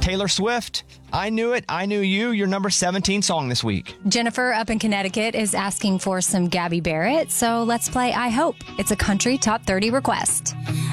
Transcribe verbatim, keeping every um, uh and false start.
Taylor Swift, I Knew It, I Knew You, your number seventeen song this week. Jennifer up in Connecticut is asking for some Gabby Barrett, so let's play I Hope. It's a country top thirty request.